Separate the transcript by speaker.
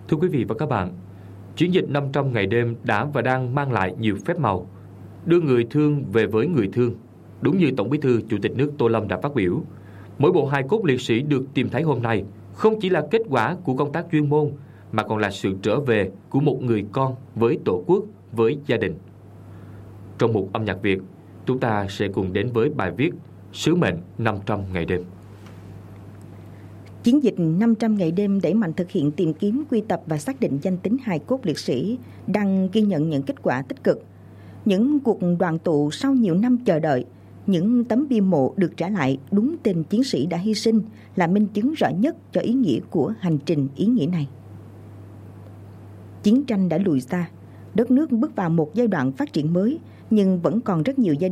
Speaker 1: Thưa quý vị và các bạn, chiến dịch 500 ngày đêm đã và đang mang lại nhiều phép màu, đưa người thương về với người thương. Đúng như Tổng Bí thư Chủ tịch nước Tô Lâm đã phát biểu, mỗi bộ hài cốt liệt sĩ được tìm thấy hôm nay không chỉ là kết quả của công tác chuyên môn, mà còn là sự trở về của một người con với Tổ quốc, với gia đình. Trong mục âm nhạc Việt, chúng ta sẽ cùng đến với bài viết Sứ mệnh 500 ngày đêm.
Speaker 2: Chiến dịch 500 ngày đêm đẩy mạnh thực hiện tìm kiếm, quy tập và xác định danh tính hài cốt liệt sĩ đang ghi nhận những kết quả tích cực. Những cuộc đoàn tụ sau nhiều năm chờ đợi, những tấm bia mộ được trả lại đúng tên chiến sĩ đã hy sinh là minh chứng rõ nhất cho ý nghĩa của hành trình ý nghĩa này. Chiến tranh đã lùi xa, đất nước bước vào một giai đoạn phát triển mới, nhưng vẫn còn rất nhiều gia